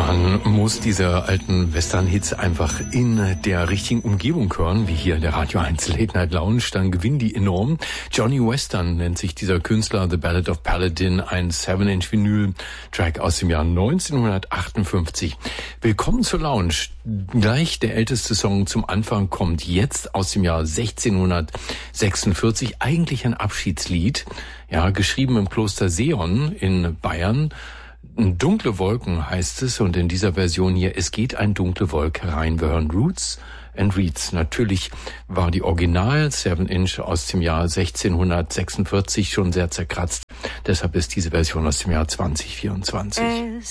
Man muss diese alten Western-Hits einfach in der richtigen Umgebung hören, wie hier in der Radio 1 Late Night Lounge, dann gewinnen die enorm. Johnny Western nennt sich dieser Künstler, The Ballad of Paladin, ein 7-Inch-Vinyl-Track aus dem Jahr 1958. Willkommen zur Lounge. Gleich der älteste Song zum Anfang kommt jetzt aus dem Jahr 1646, eigentlich ein Abschiedslied, ja, geschrieben im Kloster Seon in Bayern. Dunkle Wolken heißt es, und in dieser Version hier, es geht ein dunkle Wolke herein. Wir hören Roots and Reeds. Natürlich war die Original 7-Inch aus dem Jahr 1646 schon sehr zerkratzt. Deshalb ist diese Version aus dem Jahr 2024.